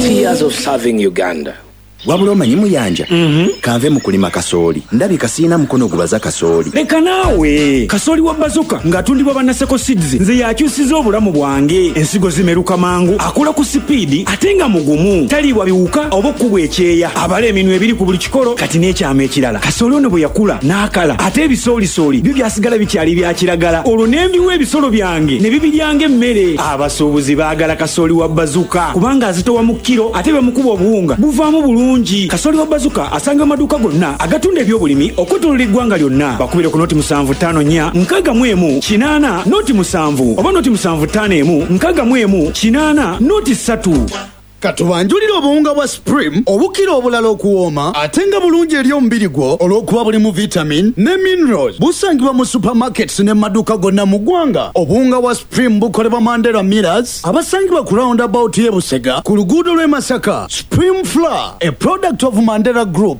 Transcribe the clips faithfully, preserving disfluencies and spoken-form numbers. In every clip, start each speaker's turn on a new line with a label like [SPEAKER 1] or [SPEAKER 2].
[SPEAKER 1] thirty years of serving Uganda.
[SPEAKER 2] Wabula omanyi muyanja
[SPEAKER 3] mm-hmm.
[SPEAKER 2] kanve mu kulima kasooli ndabika sina mukono gubaza kasooli
[SPEAKER 3] leka naawe kasooli wa bazuka ng'atundibwa bannaseko seeds nze yakyusiza obulamu bwange ensigo zimeruka mangu akula ku sipiidi ate nga mugumu taliibwa biwuka oba okkubwa ekyeya abala eminwe ebiri ku buli kikolo kati n'ekyama ekirala kasooli ono bwe yakula n'akala ate ebisoolisoli byo byasigala bikyali bya kiragala olwo ne mbiwa ebisolo byange ne bibiryanga emmere abasuubuzi baagala kasooli wa bazuka kubanga azitowa mu kiro ate bamukuba obuwunga buvaamu bulungi kasooli wa bazuka asanga amaduuka gonna agatunda ebyobulimi okwetoolola eggwanga lyonna bakubire ku noti musanvu ttaano nnya nkaaga mu emu kinaana noti musanvu oba noti musanvu ttaano emu nkaaga mu emu kinaana noti ssatu.
[SPEAKER 4] Katubanjulira obuwunga bwa Supreme obukira obulala okuwooma ate nga bulungi eri omubiri gwo olw'okuba bulimu vitamin ne minerals busangibwa mu supermarkets ne maduuka gonna mu ggwanga. Obuwunga bwa Supreme bukolebwa Mandela Millers abasangibwa ku roundabout y'e Busega ku luguudo lw'e Masaka. Supreme Flour, a product of Mandela Group.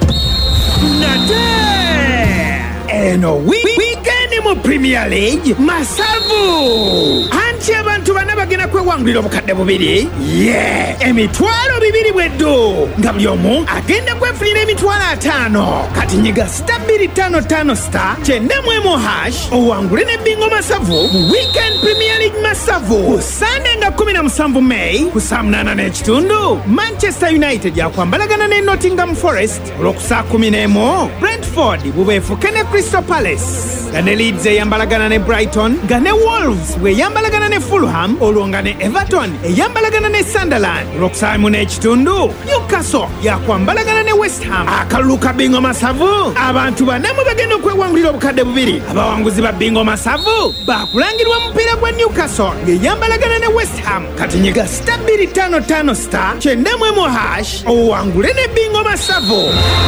[SPEAKER 5] Nate eno weekend mu Premier League masavu anti abantu bana bagenda kwewangulira obukadde bubiri ye emitwalo bibiri bweddu nga buli omu agenda kwefunira emitwalo ataano kati nyiga star bbiri ttaano ttaano star kyenda mu emu hash owangule ne bingo masavu mu weekend Premier League masavu ku Sunday nga kumi na musanvu May ku saa munaana n'ekitundu Manchester United yakwambalagana ne Nottingham Forest olw'oku saa kumi n'emu Brentford bubeefuke ne Crystal Palace nga ne Leeds eyambalagana ne Brighton nga ne Wolves bweyambalagana ne Fulham olwo nga ne Everton eyambalagana ne Sunderland olw'oku saa emu n'ekitundu Newcastle yakwambalagana ne West Ham. Akalulu ka bingo masavu abantu banamu bagenda okwewangulira obukadde bubiri abawanguzi ba bingo masavu bakulangirwa mupiira gwa Newcastle ng'eyambalagana ne West Ham kati nyiga star bbiri ttaano ttaano star kyenda mu emu hash owangule ne bingo masavu.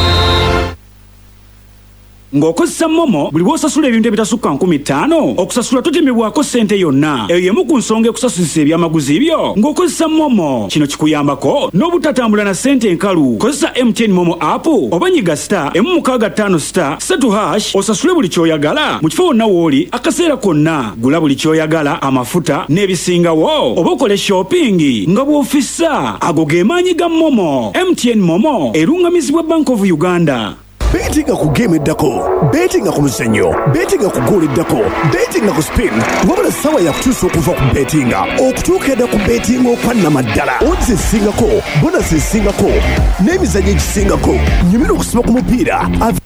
[SPEAKER 3] ng'okozesa momo buli bw'osasula ebintu ebitasukka nkumi ttaano okusasula totemebwako ssente yonna eyo yemu ku nsonga ekusasusiza ebyamaguzi byo ng'okozesa momo. Kino kikuyambako n'obutatambula na ssente enkalu. Kozesa M T N momo app oba nyiga star emu mukaaga ttaano star ssatu hash osasule buli ky'oyagala mu kifo wonna w'oli akaseera konna. Gula buli ky'oyagala amafuta n'ebisingawo oba okole shopping nga bw'ofissa. Ago ge maanyi ga momo. M T N momo erungamizibwa Bank of Uganda.
[SPEAKER 6] Betinga ku game eddako, betinga ku muzannyo, betinga ku goal eddako, betinga ku spin. Wabula sawa ya kutuusa okuva ku betinga okutuuka edda ku betinga okwannamaddala. Odds ezisingako, bonus ezisingako n'emizannyo egisingako. Nyumira okusiba ku mupiira.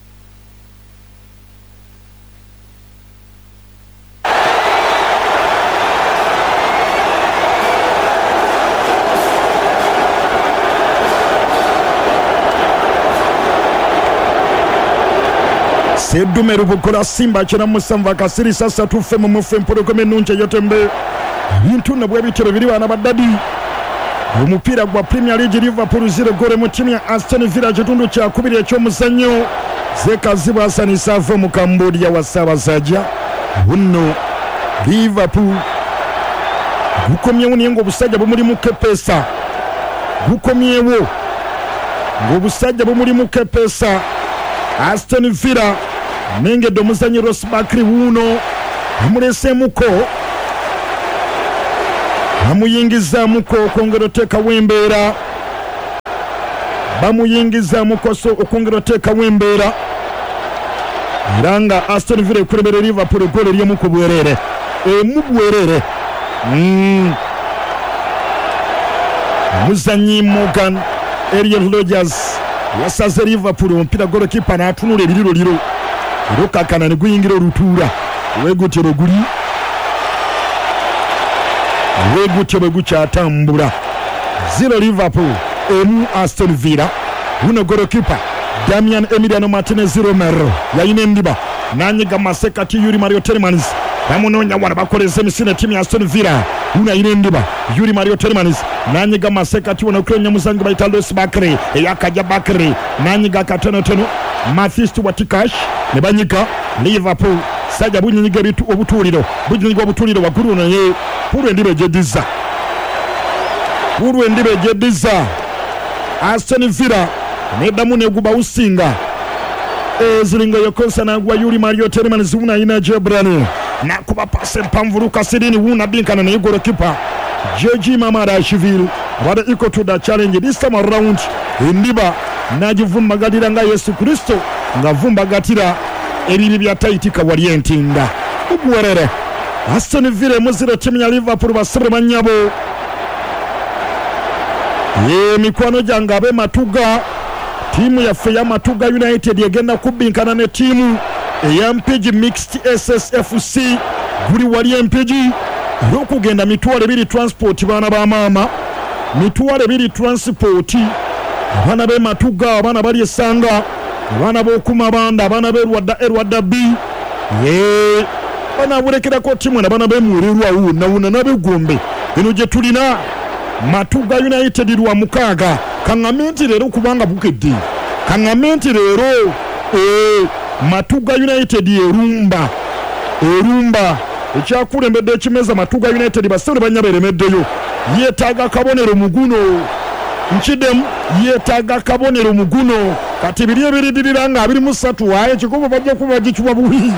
[SPEAKER 7] Sedume rubukola Simba kira musanva kasiri sasa tufe mu mufe mpologome nunche yotembe bintu nabwe bitero biri bana badadi. Omupira gwa Premier League Liverpool zero gore mu timu ya Aston Villa kitundu kya kubiri eky'omuzannyo zekazibu Hassan Safo mu Cambodia wa Sabasajja buno Liverpool gukomyewo ngo busajja bumuli mu kepesa gukomyewo ngo busajja bumuli mu kepesa Aston Villa nenge domuzanyi Ross Bakri wuno amulese muko amuyingiza muko okongero teka wembera bamuyingiza muko so okongero teka wembera iranga Aston Villa kurebere Liverpool gole lye muko bwerere e mubwerere mm. Muzanyi Morgan Ariel Rodgers yasaze Liverpool mpira goalkeeper na atunule liriro liro rokakana ne guyingira rutura wegutero guli wegutero gukyatambula zero Liverpool emu Aston Villa. Uno goalkeeper Damian Emiliano Martinez Romero yayine ndiba nanyiga masekati Yuri Mario Telemans bamunonya wana bakoleze misine timu ya Aston Villa. Una yine ndiba Yuri Mario Telemans nanyiga masekati wana kronya muzangi baita Ross Bakri eyakaja Bakri nanyiga katono tono Mathis Watikash ne banyika Liverpool sajja bunyiga bitu obutuliro bunyiga obutuliro wakuru naye puru ndibe jediza puru ndibe jediza Aston Villa ne damu ne guba usinga ezilinga yokonsa na gwa Yuri Mario Telemans una ina Jebrani na kuba pase pamvuruka sidini wuna binkana na goalkeeper J G Mamarashvili abadde equal to the challenge this time around. Endiba n'agivumbagatira nga Yesu Kristo ng'avumbagatira ebibi bya taiti kawali entinda ugwerere. Aston Villa muzira timu ya Liverpool basire banyabo ye mikwano jange abe Matuga timu yaffe ya Matuga United egenda kubinkana ne timu eya Mpigi Mixed S S F C guli wali Mpigi okugenda mitwalo ebiri transport bana ba mama mitwalo ebiri transport abana be Matuga abana bali esanga abana b'okuma banda abana be Rwanda Rwanda B ye bana burekera ko timu na bana be murirwa wu na wuna na begombe eno je tulina Matuga United lwa mukaga kangamenti lero kubanga bukedde kangamenti lero eh Matuga United erumba erumba ekyakulembedde ekimeza Matuga United basore banyaberemeddeyo yetaga kabonero muguno nchidem yetaga kabonero muguno kati biriye biridirira nga abiri musatu waye kikubo bajja kuba gichwa buhi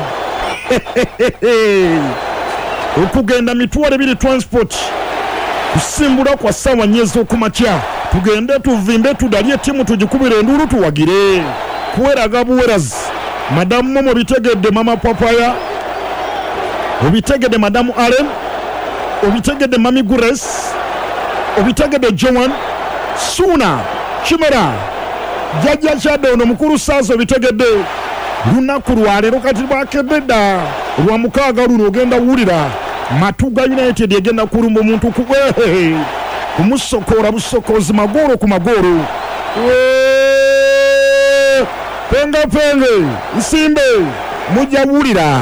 [SPEAKER 7] okugenda mitwalo ebiri transport kusimbula kwa sawa nyezo kumacha tugende tuvimbe tudalye timu tujikubire nduru tuwagire kuwera gabuweraz madamu momo bitegedde mama papaya obitegedde madamu Allen obitegedde mami Gures obitegedde Joan Suna Chimera Jaja Chado no mukuru sazo bitegedde lunaku lwalero kati bakedda lwa mukaga luno ogenda wulira Matuga United egenda kulumba omuntu kubwe kumusokora busokozi magoro ku magoro penga penge isimbe mujja wulira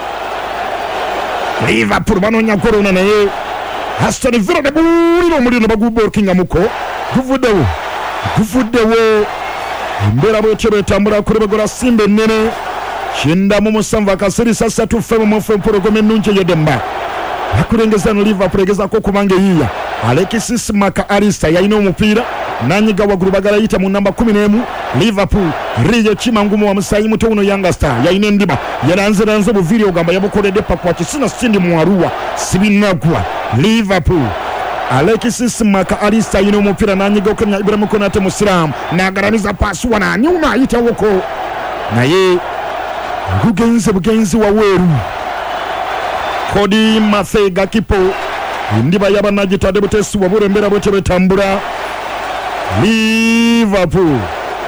[SPEAKER 7] Liverpool banonya korona naye Aston Villa de buliro mulino bagubo kinga muko guvuddewo guvuddewo mbera bwetero etambula kurebagora simbe nene shinda mu musanvu akasiri sasa tufe mu mfu porogome nunche yedemba akurengeza no Liverpool egeza ko kubange yiya Alexis Maka Arista yayina omupira nanyiga waguru bagala yita mu namba kumi n'emu Liverpool riye chimangumu wa musayi muto uno Young Star yayina ndiba yaranzira nzo buviri ogamba yabukolede pakwa kisina sindi mu Arua sibinagwa Liverpool Alexis Maka Arista yino omupira nanyiga okanya Ibrahim Konate Muslim nagaramiza pasu wana nyuma ayita woko naye gugenze bugenzi wa weru Kodi Mafega Kipo ndiba yaba najitade butesi wabure mbera bote betambura Liverpool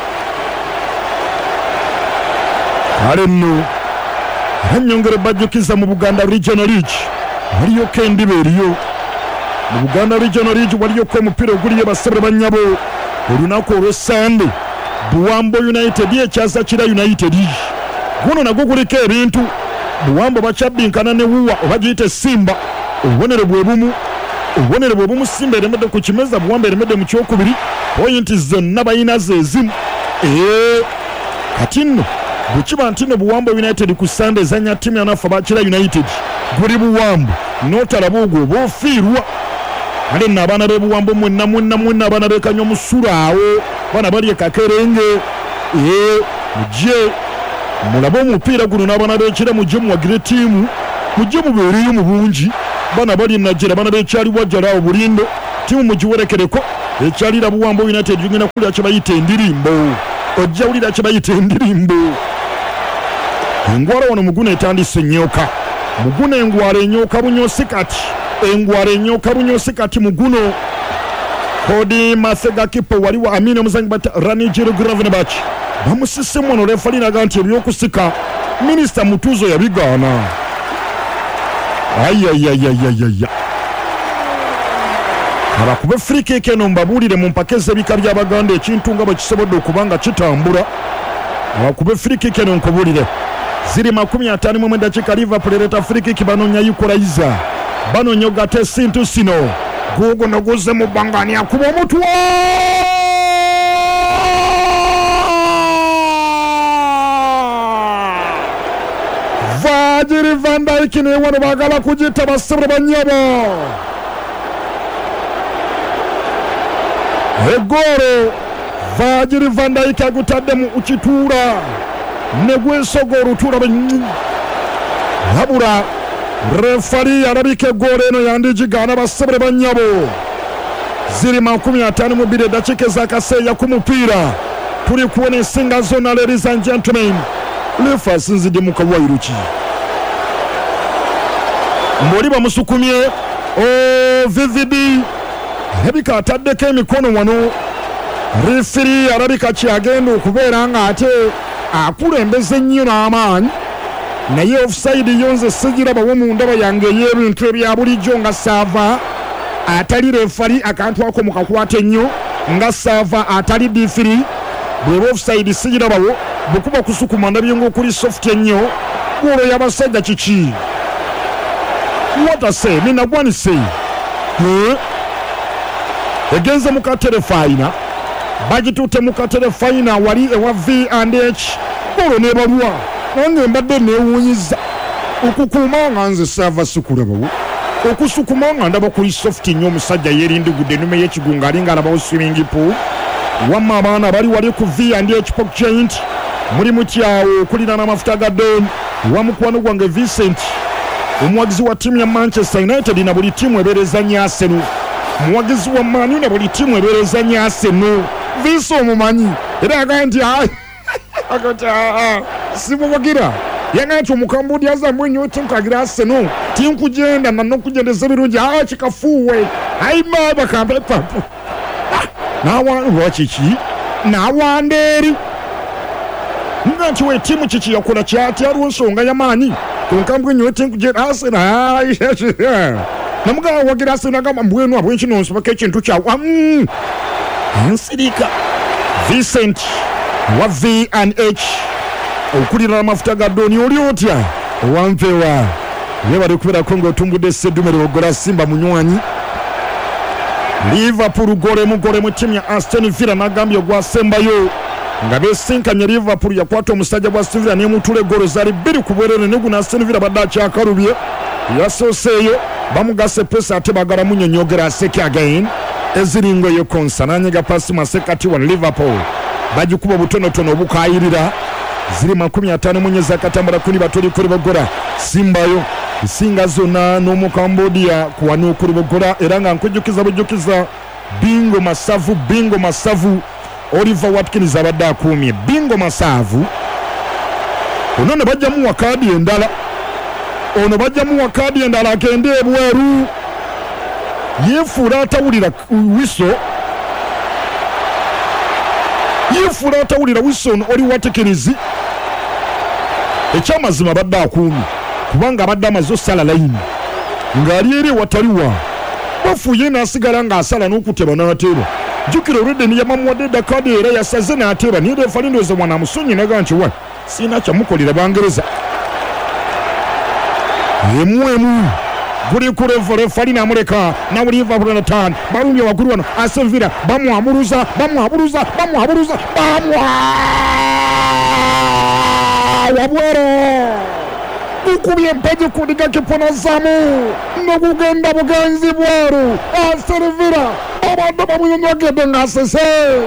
[SPEAKER 7] Aleno hanyongere bajukiza mu Buganda Regional League waliyo kendi beriyo mu Buganda Regional League waliyo ko mupira guriye basabire banyabo olunako olw'Sande Buwambo United yechaza kira United guno nago gulike ebintu Buwambo bachabinkana ne wuwa obagiyite Simba obonere bwebumu obonere bwebumu Simba eremedde ku kimeza Buwambo eremedde mu kyokubiri point zonna bayina zezimu eh katino bukiba ntino Buwambo United ku Sunday zanya timu yanafa bakira United guri Buwambo notalabugo bofirwa ale nabana be Buwambo mwenna mwenna mwenna abana be kanyo musurawo bana bali kakerenge eh je mulabo mupira guno nabana be kira mujje mu wagire timu mujje mu beriyo mu bungi bana bali najira bana be cyali wajara obulindo timu mujiwerekereko ekyalira Buwambo United yungena kulya kibayite ndirimbo ojja ulira kibayite ndirimbo engwara wano mugune etandise nyoka mugune engwara enyoka bunyosi kati engwara enyoka bunyosi kati muguno Kodi Mafega Kipo waliwa Amino Muzangi bata Rani Jiro Gravene Bachi bamusise mwono refali na ganti ebyokusika Minister Mutuzo ya bigana ayayayayayaya abakube free kick eno mbabulire mu mpakeze bika by'Abaganda ekintu nga bakisobodde okubanga kitambula abakube free kick eno nkubulire ziri makumi ataano mu dakika Liverpool leta free kick banonya yukolaiza banonya gate sintu sino gugo noguze mu bangani akuba omutwa Vajiri Van Dijk ne wano bagala kujita basabra banyabo Egoro Vajiri Van Dijk agutadde mu ukitura negwe sogoro tura habura refari alabika egoolo eno yandigigaana basebere bannyabo ziri makumi ataano mu bbiri eddakiika ez'akaseeya ku mupiira tuli kuwona ensinga zonna ladies and gentlemen lefa asinzidde mu kawairo ki mboli bamusukumye o V V D alabika ataddeko emikono wano refari alabika kyagenda okubeera nga ate akulembeza ennyo n'amaanyi naye offside yonze sigirabawo mu ndaba yange ey'ebintu ebya bulijjo nga saava atali refari akantu ako mukakwata ennyo nga saava atali D three bweba offside sigirabawo bukuba kusukuma ndabyenga okuli soft ennyo golo y'abasajja kiki what I say nina gwani say egenze mu katerefayina bagitutte mu katerefayina wali ewa V and H golo nebalwa nange mbadde neewuunyiza okukuuma nga nze saava sikulabawo okusukuma nga ndaba kuli soft nnyo omusajja yeerindugudde ennume y'ekigunga alinga alabawo swimming pool wamma abaana bali wali ku V and H pok giant muli mutyawo okulina n'amafuta ga don wa mukwano gwange Vincent omuwagizi wa ttiimu ya Manchester United na buli ttiimu ebeerezanya Arsenal omuwagizi wa Man U na buli ttiimu ebeerezanya Arsenal Vince omumanyi era agaa nti akati simuwagira yanga nti omukambuudi azambu ennyo tinkagira Arsenal tinkugenda nanokujendeza birungi aa kikafuuwe aima bakambe papu nawakiki nawandeeri nga nti we ttiimu kiki yakola kyati aliwo ensonga y'amaanyi kunkambu ennyo tinkugenda Arsenal namugala wagira Arsenal agamba mbwenu abwenkino nsibako ekintu kyawa ensirika Vincent wa V and H okulira amafuta ga doni oli otya owampewa ye bali kubeerako ng'otumbudde Sedumere ogola Simba munywanyi Liverpool gole mugole mu ttiimu ya Aston Villa n'agambye ogwasembayo nga beesinkanye Liverpool yakwata omusajja gwa Aston Villa n'emutula eggolo zaali bbiri ku bwereere ne guno Aston Villa badde akyakalubye yasooseeyo bamugasa epesa ate bagala munyonyogera aseke again eziringo eyo konsa n'anyega pasi masekati wa Liverpool bagikuba obutonotono obukayirira ziri makumi ataano mu nyeza akatambula kuli batoli kuli bagora Simbayo singa zonna n'omu Cambodia kuwano kuli bagora era nga nkujjukiza bujjukiza Bingo Masavu Bingo Masavu Oliver Watkins abadde akuumye Bingo Masavu ono ne bajjamu wakaadi endala ono bajjamu wakaadi endala agende ebweru yeefuula atawulira wiso yeefuula atawulira wiso ono oli Watkins ekyamazima badde akuumye kubanga abadde amaze osala layini ng'ali eri wataliwa bafuuye n'asigala ng'asala n'okuteba n'ateeba jjukira olwedde niyamamuwadde eddakaadi era yasaze n'ateeba niye refa lindowooza mwana amusonyi naga nti wa siina kyamukolera Bangereza emu emu guli ku revo refa linamuleka nawe Liverpool na tan balumbye waggulu wano Aston Villa bamwabuluza bamwabuluza bamwabuluza bamwa wabwero ukubye mpaji kudiga kipona zamu nokugenda bugenzi bweru Aston Villa abadde bamunyonyogedde ng'asese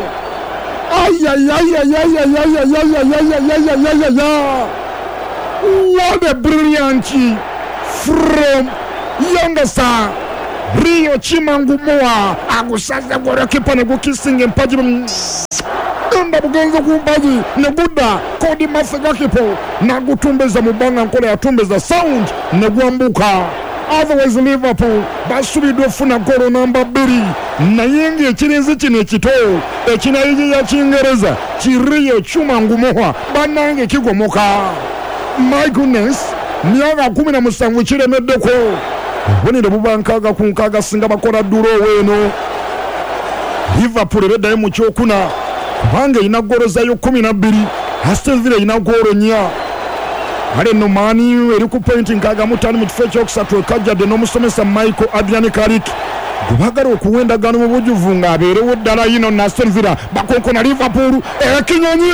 [SPEAKER 7] ayayayayayayayayayayayayaya what a brilliant from youngster Rio Chimangumuwa agusaza gorokipa ne gukisinga empaji enda bugenzi ku mpaji ne gudda Kodi Masagakipo nagutumbeza mu bbanga nkola yatumbeza sound ne gwambuka otherwise Liverpool basubidde ofuna golo namba bbiri naye ng'ekirinzi kino ekito ekinayiyi ya Kingereza Kirio Chimangumuwa bannange kigomoka my goodness myaka kumi na musanvu kiremeddeko obubonero buba nkaaga ku nkaaga singa bakola ddulo weeno Liverpool ebeddayo mu kyokuna kubanga erina ggoolo zayo kumi na bbiri Aston Villa erina ggoolo nnya ale nno Man U eri ku pointi nkaaga mu ttaano mu kifo ekyokusatu ekajjadde n'omusomesa Michael Adrian Carrick gwe baagala okuwendagano mu bujjuvu ng'abeerewo ddala yino na Aston Villa bakonkona Liverpool ekinyonyi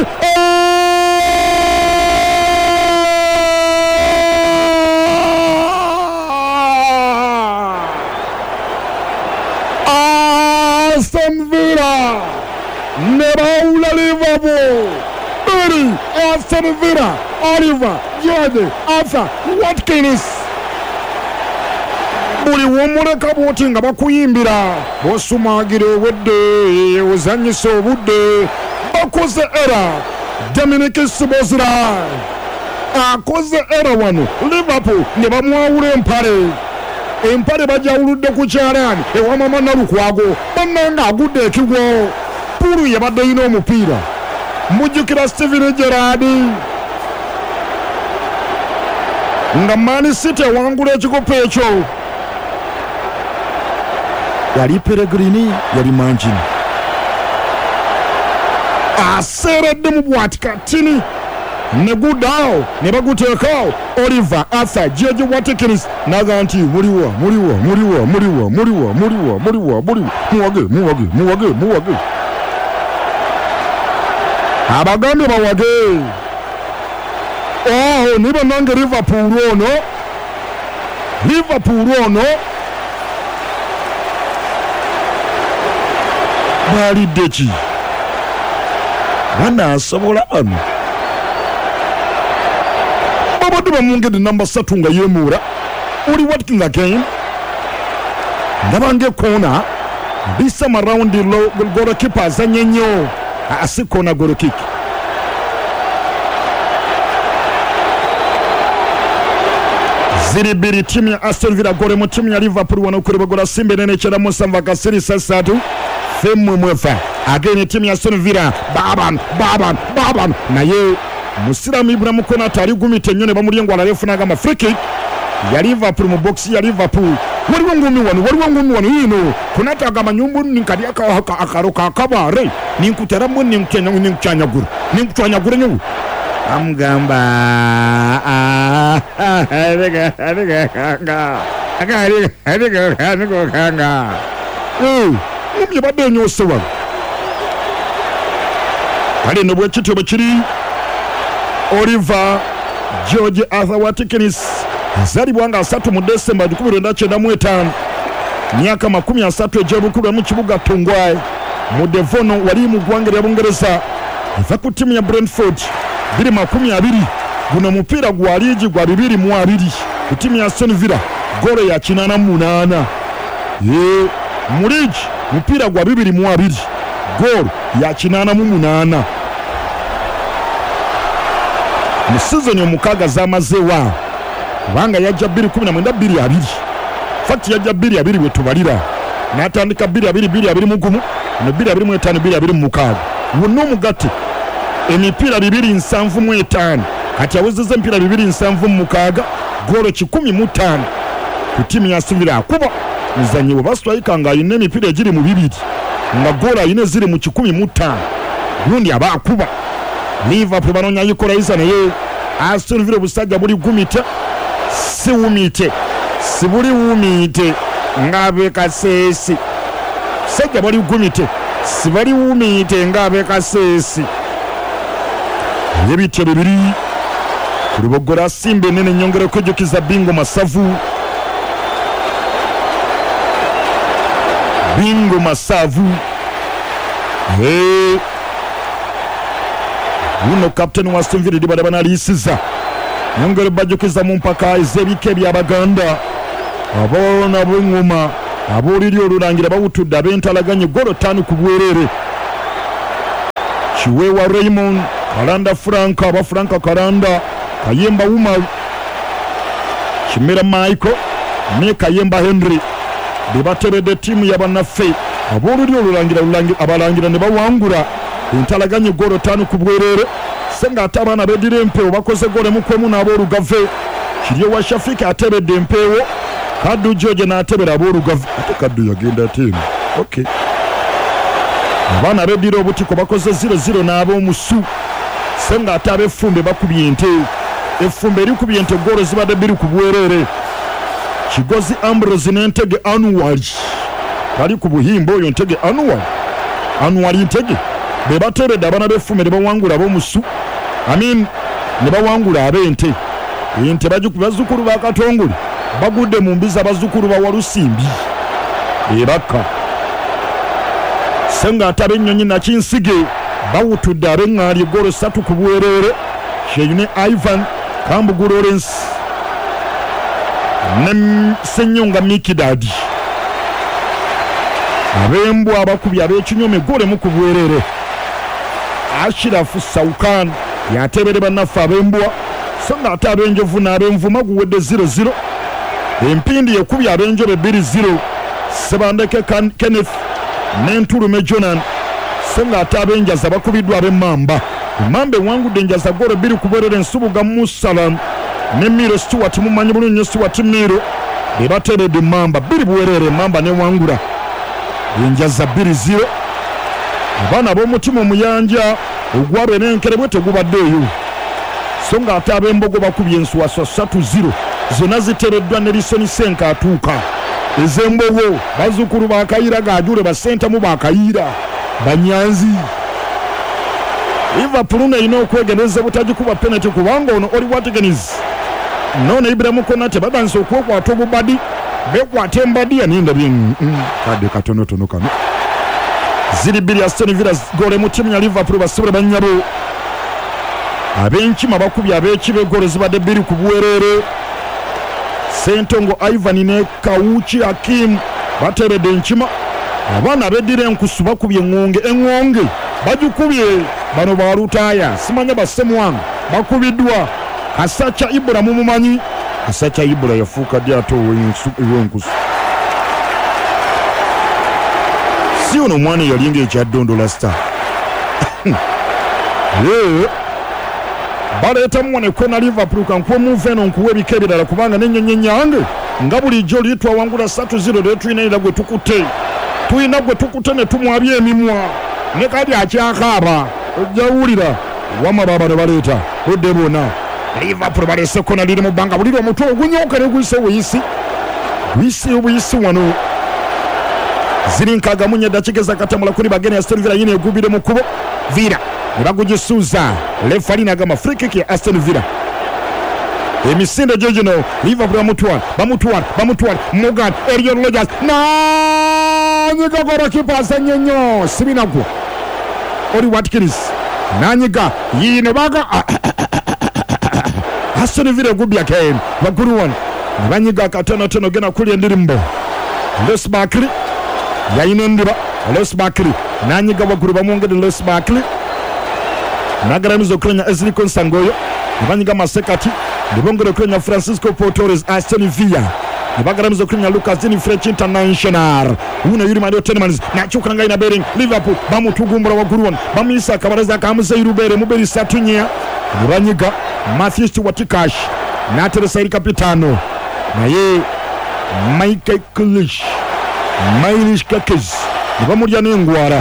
[SPEAKER 7] Aston Villa nebawula Liverpool biri Aston Villa Oliver George Arthur Watkins buli womuleka bwoti nga bakuyimbira bosumagira owedde ozanyisa obudde bakoze era Dominic Szoboszlai akoze era wano Liverpool ne bamwawula empale empale bajawuludde ku kyalaani ewa mama Nalukwago bannanga agudde ekigwo Pulu yabadde yina omupiira mujjukira Steven Gerrard nga Man City wangula ekikopo ekyo yali Pellegrini yali Mancini aseeredde mu bwatikatini ne guddaawo ne baguteekaawo Oliver Arthur George Watkins naga nti muliwa muliwa muliwa muliwa muliwa muliwa muliwa muliwa muwage muwage muwage muwage abagambye bawage oh niba nange Liverpool ono Liverpool ono balidde ki banaasobola ano babadde bamwongedde namba ssatu nga yeemuura oli Watkins again ndabange kona this time around the goalkeeper azanye nnyo asi kona goal kick ziri bbiri timu ya Aston Villa gole mu timu ya Liverpool wano kuri bagola simbe nene kyera musanva kasiri sasatu femmwe mwefa agene timu ya Aston Villa baban baban baban naye Musiramu Ibrahim Konate ali gumite nnyo ne bamulyengo alalefuna gama free kick ya Liverpool mu box ya Liverpool waliwo ngumi wano waliwo ngumi wano yino Konate agamba nyumbu ninkali aka akaroka akabare ninkuteramu ninkyanya ninkyanyagura ninkutyanyagura nyo amgamba ah arega arega kanga agari arega kanga kanga eh mumye badde nyosewa kale no bwe kityo bakiri Oliver George Arthur Watkins azalibwa nga asatu mu December ekumi lwenda kyenda mu etaano myaka makumi asatu egy'obukulu mu kibuga Tongwai mu Devono wali mu ggwanga lya Bungereza eva ku timu ya Brentford biri makumi abiri guno mupiira gwa liigi gwa bibiri mu abiri ku timu ya Aston Villa golo ya kinaana mu munaana ye mu liigi mupiira gwa bibiri mu abiri golo ya kinaana mu munaana mu sizoni omukaaga z'amazeewa kubanga yajja bbiri kumi na mwenda bbiri abiri fakti yajja bbiri abiri bwe tubalira n'atandika bbiri abiri bbiri abiri mu gumu ne bbiri abiri mu etaano bbiri abiri mu mukaaga wonna omugatte emipiira bibiri nsanvu mu etaano kati awezezza emipiira bibiri nsanvu mu mukaaga golo kikumi mu ttaano ku tiimu ya Aston Villa akuba muzannyi bwe basitulika nga alina emipiira egiri mu bibiri nga golo alina eziri mu kikumi mu ttaano gundi aba akuba Liverpool banoonya Equalizer naye Aston Villa obusajja buli gumite si wumite si buli wumite ng'abe kaseesi sajja bali gumite si bali wumite ng'abe kaseesi ebityo bibiri kulibogola simbe nene nyongere kwejukiza Bingo Masavu Bingo Masavu hey uno captain wa Aston Villa dibada banalisiza nyongere bajukiza mu mpaka ezebike by'Abaganda abona bw'engoma aboliri olulangira bawutudde abentalaganye golo ttaano ku bwerere Kiwewa Raymond Kalanda Franka aba Franka Kalanda Kayemba Umar Kimera Michael ne Kayemba Henry bebatebedde tiimu y'abannaffe aboliri olulangira olulangira abalangira ne bawangula entalaganye golo ttaano ku bwerere senga ate abaana beddira empeewo bakoze golo emu kwemu n'aboolugave kiryo wa Shafika atebedde empeewo Kaddu George n'atebera aboolugave ate Kaddu yagenda ateeno okay abaana beddira obutiko bakoze zero zero n'ab'omusu senga ate ab'effumbe bakubye ente effumbe erikubye ente golo zibadde bbiri ku bwerere Kigozi Ambrose n'entege Annual bali ku buhimba oyo ntege Annual Annual ntege be bateredde abaana b'effumbe ne bawangula ab'omusu amin ne bawangula ab'ente ente bazzukulu ba Katongole bagudde mu mbiza bazzukulu ba Walusimbi ebaka senga ate ab'ennyonyi Nakinsige bawutudde ab'eŋŋaali golo ssatu ku bwerere Sheine Ivan Kambugu Lawrence ne Senyonga Mikidadi abembwa abakubya ab'ekinyome gole mu kubwerere Ashirafu Saukan yatebere bannaffe abembwa so nga ate ab'enjovu n'ab'envuma guwedde zero zero empindi ekubya ab'enjobe bbiri zero Sebandeke Kenneth n'entulume Jonan so nga ate ab'enjaza bakubiddwa ab'emmamba Emamba ewangudde enjaza gole bbiri ku bwerere Nsubuga Musalam ne Miro Stewart mumanyi bulungi nnyo Stewart Miro be bateredde Mamba bbiri bwerere Mamba ne wangula enjaza bbiri zero abaana b'omutima omuyanja ogwabe n'enkerebwe tegubaddeeyo so nga ate ab'embogo bakubye ensuwaso ssatu zero zonna zitereddwa ne Lisoni Senka atuuka ez'embogo bazzukulu baakayiira gaajule basentamu baakayiira banyanzi Liverpool n'erina okwegeneza butagikuba penalty kubanga ono Oli Watkins nono Ibrahim Konate badanse okwekwata obubadi bekwata embadi yanindabye kadde katonotono kano ziri bbiri Aston Villa gole mu timu ya Liverpool basibule bannyabo ab'enkima bakubye ab'ekibe gole zibadde bbiri ku buweerere Sentongo Ivan ne Kawuchi Hakim bateredde enkima abaana abeddira enkusu bakubye eŋŋonge eŋŋonge bagikubye bano balutaaya simanya bassemwange bakubiddwa Kasacha Ibra mumumanyi Kasacha Ibra yafuuka ddi ate ow'enkusu si ono omwana yalinga ekyaddondola star baleetamu wano ekona Liverpool kankuwa muve eno nkuwa ebika ebirala kubanga n'ennyonyi ennyange nga bulijjo liri twawangula ssatu zero naye tulina era gwe tukutte tulina gwe tukutte ne tumwabya emimwa ne kali akyakaaba ojjawulira wama baba ne baleeta odde bona Liverpool baleese kona liri mu bbanga buliri omutwe ogunyooka ne guyise obuyisi guyise obuyisi wano ziri nkaaga mu nnya eddakiika ezakatamula kuri bagene Aston Villa yina egubire mu kkubo Villa ne bagugisuuza lefali n'agamba free kick ya Aston Villa emisinde gyo gino Liverpool bamutwala bamutwala bamutwala Morgan Elliot Rodgers nanyiga golokipa azannye nnyo sibinagwo Oli Watkins nanyiga yine baga Aston Villa egubya ken bagulu wano ne banyiga akatonotono gena kuli endirimbo Les Barkley yayina endiba Les Barkley nanyiga bagulu bamwongedde Les Barkley nagaramiza okulenya Ezri Konsangoyo ne banyiga Masekati ne bongera okulenya Francisco Portores Aston Villa ne bagaramiza okulenya Lucas Dini French International uno yuri Mario Tenemans nakyuka nga ina Bering Liverpool bamutugumbula waggulu wano bamuyisa akabalaza akamusairu bere muberi satunya ne banyiga Matthew Stewart Cash n'ateresa eri kapitaano naye Michael Klish Mailish Kakes ne bamulya n'engwara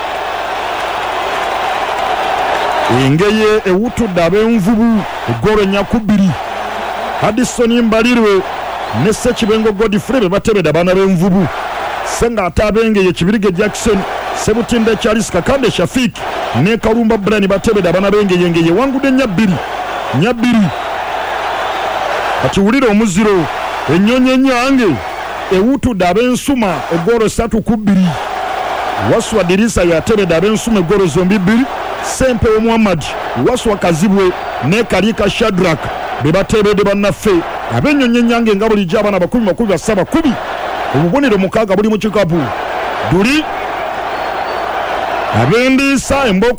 [SPEAKER 7] engeye ewutudde ab'envubu eggoolo ennya ku bbiri Addison Mbalirwe ne Ssekibengo Godfrey be batebedde abaana b'envubu senga ate ab'engeye Kibirige Jackson Sebutinde Charles Kakande Shafik ne Kalumba Brian batebedde abaana b'engeye engeye wangudde nnya bbiri nnya bbiri kati wulira omuziro ennyonyi ennyange ewutudde ab'ensuma eggoolo ssatu ku bbiri Waswa Dirisa yatebedde ab'ensuma eggoolo zombi bbiri Sempewo Muhammad Waswa Kazibwe ne Kalika Shadrack be batebedde bannaffe ab'ennyonyi ennyange nga bulijjo abaana bakumi makumi basaba kubi obubonero mukaaga buli mu kikapu duli ab'endiisa emboko